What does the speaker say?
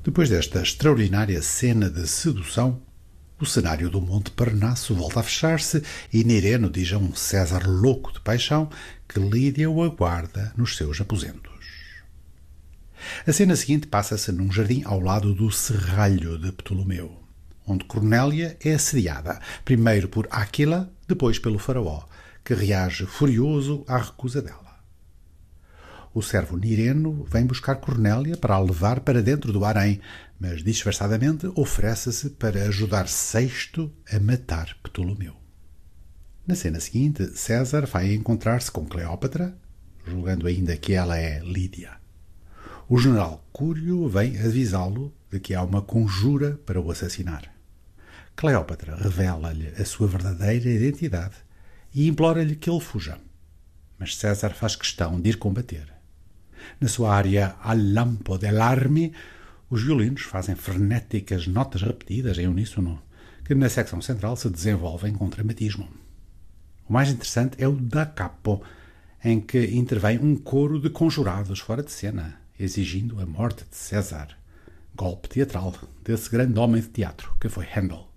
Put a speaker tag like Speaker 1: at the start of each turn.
Speaker 1: Depois desta extraordinária cena de sedução, o cenário do Monte Parnasso volta a fechar-se e Nireno diz a um César louco de paixão que Lídia o aguarda nos seus aposentos. A cena seguinte passa-se num jardim ao lado do serralho de Ptolomeu, onde Cornélia é assediada, primeiro por Áquila, depois pelo faraó, que reage furioso à recusa dela. O servo Nireno vem buscar Cornélia para a levar para dentro do harém, mas disfarçadamente oferece-se para ajudar Sexto a matar Ptolomeu. Na cena seguinte, César vai encontrar-se com Cleópatra, julgando ainda que ela é Lídia. O general Cúrio vem avisá-lo de que há uma conjura para o assassinar. Cleópatra revela-lhe a sua verdadeira identidade e implora-lhe que ele fuja. Mas César faz questão de ir combater. Na sua área Al lampo dell'armi, os violinos fazem frenéticas notas repetidas em uníssono, que na secção central se desenvolvem com dramatismo. O mais interessante é o da capo, em que intervém um coro de conjurados fora de cena, exigindo a morte de César, golpe teatral desse grande homem de teatro que foi Handel.